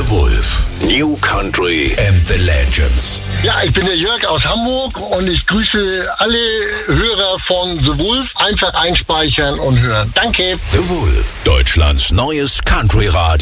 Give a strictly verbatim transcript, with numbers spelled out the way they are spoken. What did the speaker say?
The Wolf. New Country and the Legends. Ja, ich bin der Jörg aus Hamburg und ich grüße alle Hörer von The Wolf. Einfach einspeichern und hören. Danke. The Wolf, Deutschlands neues Country-Radio.